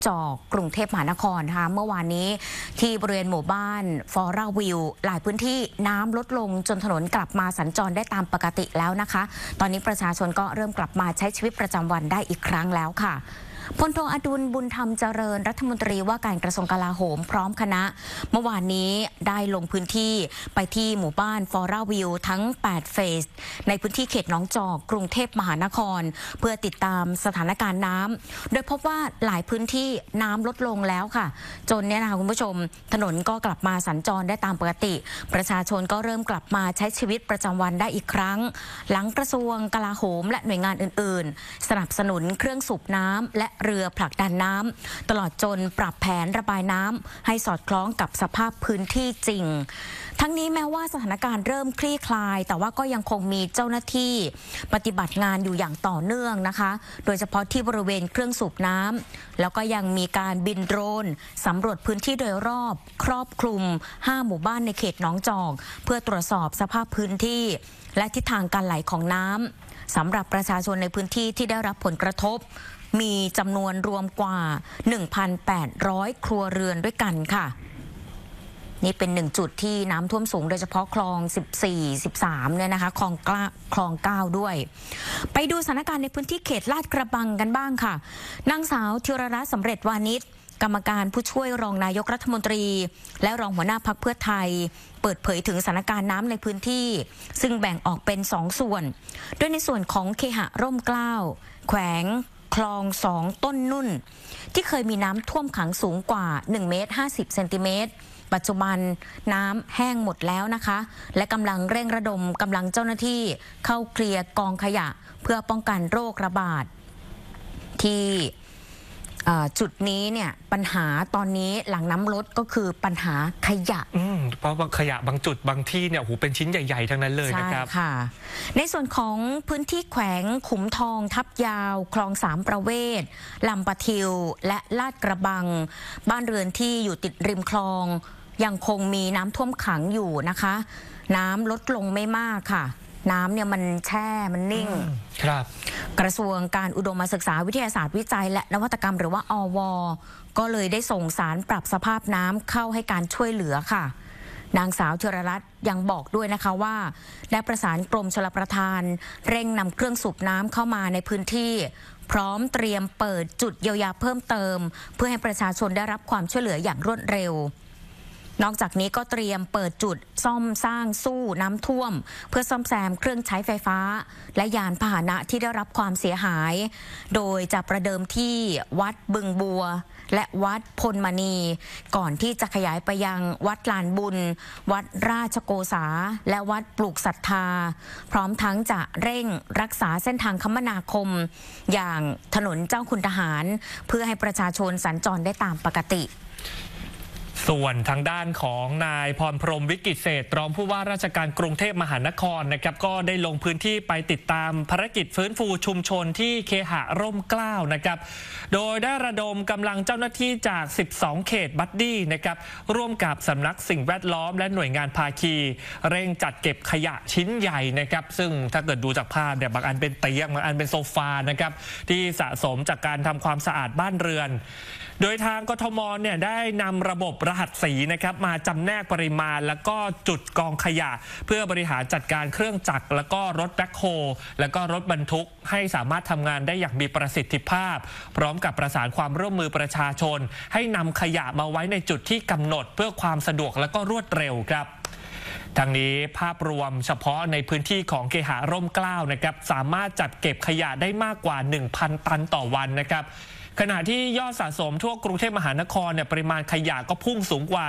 จอกกรุงเทพมหานครนะคะเมื่อวานนี้ที่บริเวณหมู่บ้านฟอร่าวิวหลายพื้นที่น้ำลดลงจนถนนกลับมาสัญจรได้ตามปกติแล้วนะคะตอนนี้ประชาชนก็เริ่มกลับมาใช้ชีวิตประจำวันได้อีกครั้งแล้วค่ะพลโทอดุลบุญธรรมเจริญรัฐมนตรีว่าการกระทรวงกลาโหมพร้อมคณะเมื่อวานนี้ได้ลงพื้นที่ไปที่หมู่บ้านฟอร่าวิวทั้ง8เฟสในพื้นที่เขตหนองจอกกรุงเทพมหานครเพื่อติดตามสถานการณ์น้ำโดยพบว่าหลายพื้นที่น้ำลดลงแล้วค่ะจนเนี่ยนะคะคุณผู้ชมถนนก็กลับมาสัญจรได้ตามปกติประชาชนก็เริ่มกลับมาใช้ชีวิตประจำวันได้อีกครั้งหลังกระทรวงกลาโหมและหน่วยงานอื่นๆสนับสนุนเครื่องสูบน้ำและเรือผลักดันน้ำตลอดจนปรับแผนระบายน้ำให้สอดคล้องกับสภาพพื้นที่จริงทั้งนี้แม้ว่าสถานการณ์เริ่มคลี่คลายแต่ว่าก็ยังคงมีเจ้าหน้าที่ปฏิบัติงานอยู่อย่างต่อเนื่องนะคะโดยเฉพาะที่บริเวณเครื่องสูบน้ำแล้วก็ยังมีการบินโดรนสำรวจพื้นที่โดยรอบครอบคลุม5หมู่บ้านในเขตหนองจอกเพื่อตรวจสอบสภาพพื้นที่และทิศทางการไหลของน้ำสำหรับประชาชนในพื้นที่ที่ได้รับผลกระทบมีจำนวนรวมกว่า 1,800 ครัวเรือนด้วยกันค่ะนี่เป็น1จุดที่น้ำท่วมสูงโดยเฉพาะคลอง14 13เนี่ยนะคะคลอง9ด้วยไปดูสถานการณ์ในพื้นที่เขตลาดกระบังกันบ้างค่ะนางสาวธีรรัตน์สำเร็จวานิชกรรมการผู้ช่วยรองนายกรัฐมนตรีและรองหัวหน้าพรรคเพื่อไทยเปิดเผยถึงสถานการณ์น้ำในพื้นที่ซึ่งแบ่งออกเป็น2ส่วนโดยในส่วนของเคหะร่มเกล้าแขวงคลอง2ต้นนุ่นที่เคยมีน้ำท่วมขังสูงกว่า1เมตร50เซนติเมตรปัจจุบันน้ำแห้งหมดแล้วนะคะและกำลังเร่งระดมกำลังเจ้าหน้าที่เข้าเคลียร์กองขยะเพื่อป้องกันโรคระบาดที่จุดนี้เนี่ยปัญหาตอนนี้หลังน้ำลดก็คือปัญหาขยะเพราะขยะบางจุดบางที่เนี่ยโอ้โหเป็นชิ้นใหญ่ๆทั้งนั้นเลยนะครับใช่ค่ะในส่วนของพื้นที่แขวงขุมทองทับยาวคลอง3ประเวศลำปะทิวและลาดกระบังบ้านเรือนที่อยู่ติดริมคลองยังคงมีน้ำท่วมขังอยู่นะคะน้ำลดลงไม่มากค่ะน้ำเนี่ยมันแช่มันนิ่งครับกระทรวงการอุดมศึกษาวิทยาศาสตร์วิจัยและนวัตกรรมหรือว่าอว.ก็เลยได้ส่งสารปรับสภาพน้ำเข้าให้การช่วยเหลือค่ะนางสาวธีรรัตน์ยังบอกด้วยนะคะว่าได้ประสานกรมชลประทานเร่งนำเครื่องสูบน้ำเข้ามาในพื้นที่พร้อมเตรียมเปิดจุดเยียวยาเพิ่มเติมเพื่อให้ประชาชนได้รับความช่วยเหลืออย่างรวดเร็วนอกจากนี้ก็เตรียมเปิดจุดซ่อมสร้างสู้น้ำท่วมเพื่อซ่อมแซมเครื่องใช้ไฟฟ้าและยานพาหนะที่ได้รับความเสียหายโดยจะประเดิมที่วัดบึงบัวและวัดพลมณีก่อนที่จะขยายไปยังวัดลานบุญวัดราชโกษาและวัดปลูกศรัทธาพร้อมทั้งจะเร่งรักษาเส้นทางคมนาคมอย่างถนนเจ้าคุณทหารเพื่อให้ประชาชนสัญจรได้ตามปกติส่วนทางด้านของนายพรพรหมวิกิตเศรษฐ์รองผู้ว่าราชการกรุงเทพมหานครนะครับก็ได้ลงพื้นที่ไปติดตามภารกิจฟื้นฟูชุมชนที่เคหะร่มเกล้านะครับโดยได้ระดมกำลังเจ้าหน้าที่จาก12เขตบัดดี้นะครับร่วมกับสำนักสิ่งแวดล้อมและหน่วยงานภาคีเร่งจัดเก็บขยะชิ้นใหญ่นะครับซึ่งถ้าเกิดดูจากภาพเนี่ยบางอันเป็นเตียงบางอันเป็นโซฟานะครับที่สะสมจากการทำความสะอาดบ้านเรือนโดยทางกทมเนี่ยได้นำระบบรหัสสีนะครับมาจำแนกปริมาณแล้วก็จุดกองขยะเพื่อบริหารจัดการเครื่องจักรแล้วก็รถแบ็คโฮแล้วก็รถบรรทุกให้สามารถทำงานได้อย่างมีประสิทธิภาพพร้อมกับประสานความร่วมมือประชาชนให้นำขยะมาไว้ในจุดที่กำหนดเพื่อความสะดวกและก็รวดเร็วครับทางนี้ภาพรวมเฉพาะในพื้นที่ของเคหะร่มเกล้านะครับสามารถจัดเก็บขยะได้มากกว่า 1,000 ตันต่อวันนะครับขณะที่ยอดสะสมทั่วกรุงเทพมหานครเนี่ยปริมาณขยะก็พุ่งสูงกว่า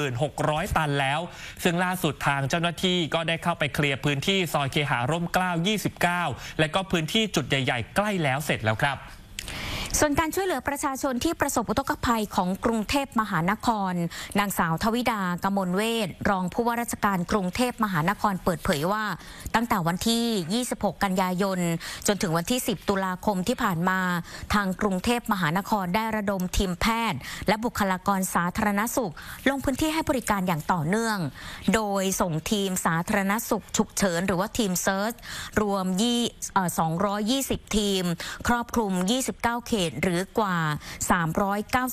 1600 ตันแล้วซึ่งล่าสุดทางเจ้าหน้าที่ก็ได้เข้าไปเคลียร์พื้นที่ซอยเคหะร่มเกล้า29และก็พื้นที่จุดใหญ่ๆใกล้แล้วเสร็จแล้วครับส่วนการช่วยเหลือประชาชนที่ประสบอุทกภัยของกรุงเทพมหานครนางสาวทวิดากมลเวชรองผู้ว่าราชการกรุงเทพมหานครเปิดเผยว่าตั้งแต่วันที่26กันยายนจนถึงวันที่10ตุลาคมที่ผ่านมาทางกรุงเทพมหานครได้ระดมทีมแพทย์และบุคลากรสาธารณสุขลงพื้นที่ให้บริการอย่างต่อเนื่องโดยส่งทีมสาธารณสุขฉุกเฉินหรือว่าทีมเซิร์ชรวม220ทีมครอบคลุม29เขตตุหรือกว่า